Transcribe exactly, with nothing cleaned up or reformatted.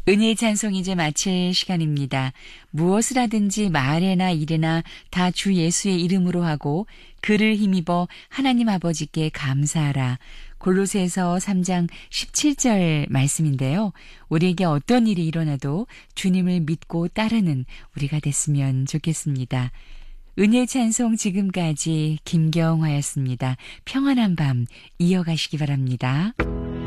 은혜의 찬송 이제 마칠 시간입니다. 무엇을 하든지 말에나 일에나 다 주 예수의 이름으로 하고 그를 힘입어 하나님 아버지께 감사하라. 골로새서 삼 장 십칠 절 말씀인데요. 우리에게 어떤 일이 일어나도 주님을 믿고 따르는 우리가 됐으면 좋겠습니다. 은혜의 찬송 지금까지 김경화였습니다. 평안한 밤 이어가시기 바랍니다.